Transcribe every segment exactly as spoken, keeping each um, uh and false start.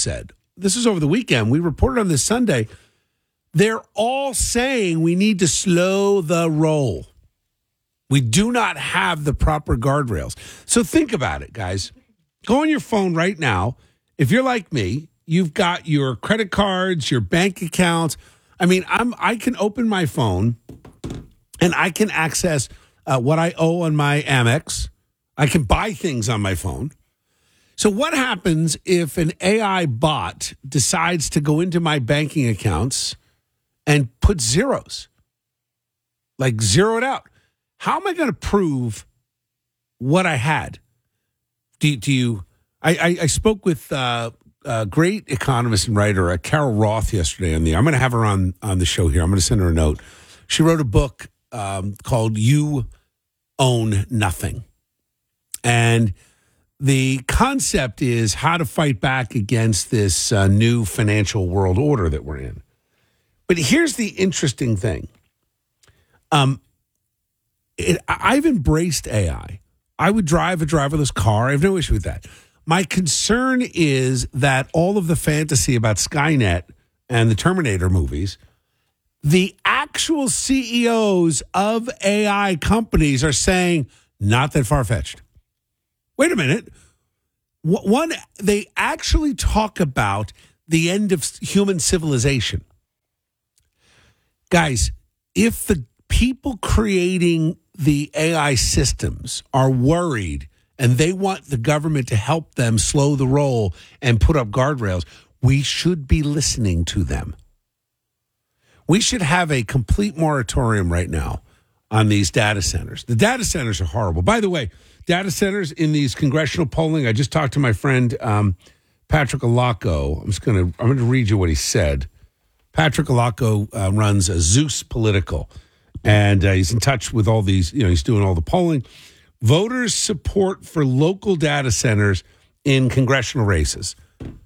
said. This is over the weekend. We reported on this Sunday. They're all saying we need to slow the roll. We do not have the proper guardrails. So think about it, guys. Go on your phone right now. If you're like me, you've got your credit cards, your bank accounts. I mean, I'm I can open my phone and I can access uh, what I owe on my Amex. I can buy things on my phone. So what happens if an A I bot decides to go into my banking accounts and put zeros? Like zero it out. How am I going to prove what I had? Do, do you? I, I, I spoke with uh, a great economist and writer, uh, Carol Roth, yesterday on the. I'm going to have her on on the show here. I'm going to send her a note. She wrote a book um, called "You Own Nothing," and the concept is how to fight back against this uh, new financial world order that we're in. But here's the interesting thing. Um. It, I've embraced A I. I would drive a driverless car. I have no issue with that. My concern is that all of the fantasy about Skynet and the Terminator movies, the actual C E Os of A I companies are saying, not that far-fetched. Wait a minute. One, they actually talk about the end of human civilization. Guys, if the people creating the A I systems are worried and they want the government to help them slow the roll and put up guardrails, we should be listening to them. We should have a complete moratorium right now on these data centers. The data centers are horrible. By the way, data centers in these congressional polling, I just talked to my friend um, Patrick Alaco. I'm just going to I'm going to read you what he said. Patrick Alaco uh, runs a Zeus Political. And uh, he's in touch with all these, you know, he's doing all the polling. Voters' support for local data centers in congressional races.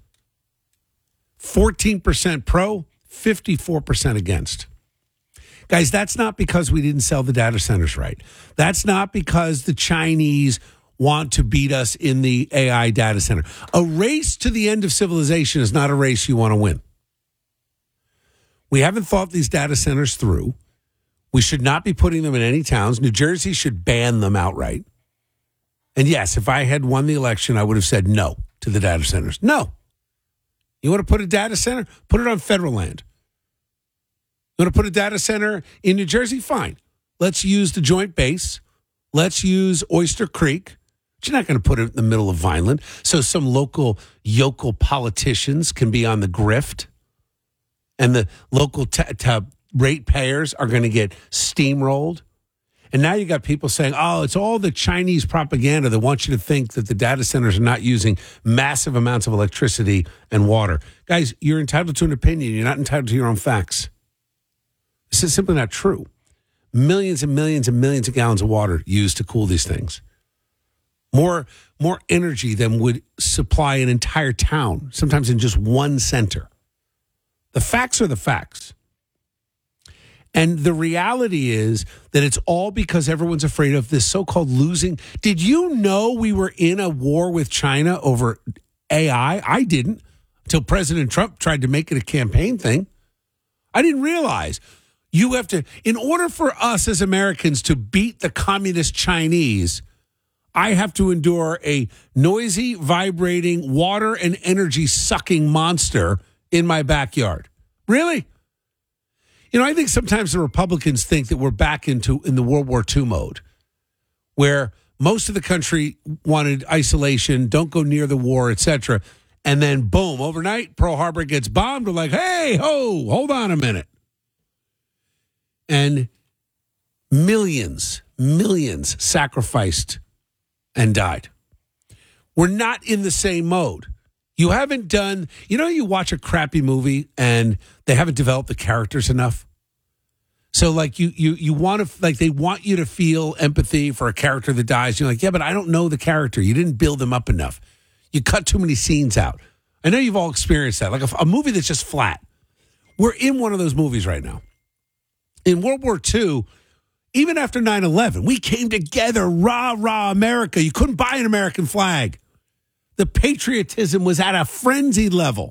fourteen percent pro, fifty-four percent against. Guys, that's not because we didn't sell the data centers right. That's not because the Chinese want to beat us in the A I data center. A race to the end of civilization is not a race you want to win. We haven't thought these data centers through. We should not be putting them in any towns. New Jersey should ban them outright. And yes, if I had won the election, I would have said no to the data centers. No. You want to put a data center? Put it on federal land. You want to put a data center in New Jersey? Fine. Let's use the Joint Base. Let's use Oyster Creek. But you're not going to put it in the middle of Vineland so some local yokel politicians can be on the grift and the local t- t- ratepayers are going to get steamrolled. And now you got people saying, oh, it's all the Chinese propaganda that wants you to think that the data centers are not using massive amounts of electricity and water. Guys, you're entitled to an opinion. You're not entitled to your own facts. This is simply not true. Millions and millions and millions of gallons of water used to cool these things. More, more energy than would supply an entire town, sometimes in just one center. The facts are the facts. And the reality is that it's all because everyone's afraid of this so-called losing. Did you know we were in a war with China over A I? I didn't until President Trump tried to make it a campaign thing. I didn't realize you have to, in order for us as Americans to beat the communist Chinese, I have to endure a noisy, vibrating, water and energy sucking monster in my backyard. Really? You know, I think sometimes the Republicans think that we're back into in the World War Two mode, where most of the country wanted isolation, don't go near the war, et cetera. And then, boom, overnight, Pearl Harbor gets bombed. We're like, hey, ho, hold on a minute. And millions, millions sacrificed and died. We're not in the same mode. You haven't done, you know, you watch a crappy movie and they haven't developed the characters enough. So like you, you, you want to, like they want you to feel empathy for a character that dies. You're like, yeah, but I don't know the character. You didn't build them up enough. You cut too many scenes out. I know you've all experienced that. Like a, a movie that's just flat. We're in one of those movies right now. In World War Two, even after nine eleven, we came together, rah, rah, America. You couldn't buy an American flag. The patriotism was at a frenzy level.